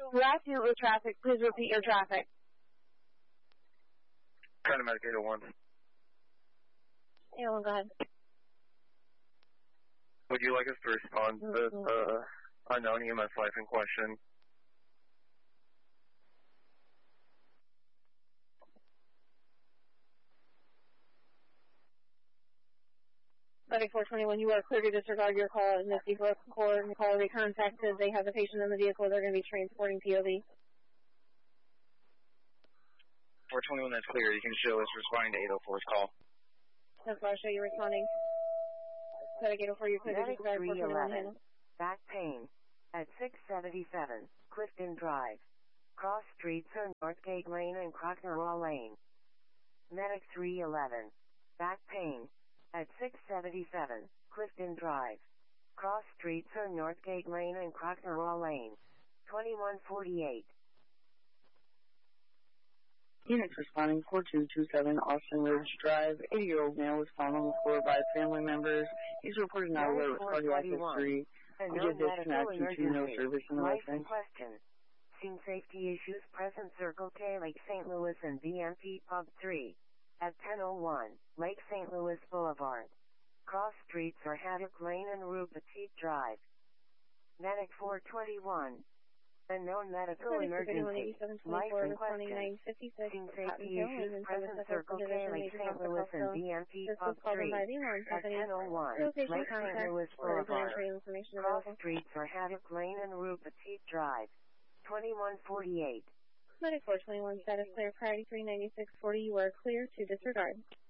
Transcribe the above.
last unit with traffic. Please repeat your traffic. Kind of Medic 801. 801, go ahead. Would you like us to respond to this unknown EMS life in question? Medic 421, you are clear to disregard your call, and if you've recorded the call will be contacted, they have the patient in the vehicle, they're going to be transporting POV. 421, that's clear. You can show us responding to 804's call. That's why I'll show you responding. Medic 804, you're clear to disregard 421. Back pain at 677 Clifton Drive. Cross streets are Northgate Lane and Crockneraw Lane. Medic 311. Back pain at 677 Clifton Drive. Cross streets are Northgate Lane and Crockneraw Lane. 2148. Units responding 4227 Austin Ridge Drive. 80-year-old male was found on the floor by family members. He's reported not aware with cardiac history. We did disconnect due to no service in the residence. Question. Scene safety issues present Circle K Lake St. Louis and BMP Pub 3. At 10:01, Lake St. Louis Boulevard. Cross streets are Haddock Lane and Rue Petit Drive. Medic 421. Unknown medical emergency. Life in question. Scene safety issues present Circle K Lake St. Louis and BMP Pub 3. At 10:01, Lake St. Louis Boulevard. Cross streets are Haddock Lane and Rue Petit Drive. 2148. Medic 421, status clear, priority 39640, you are clear to disregard.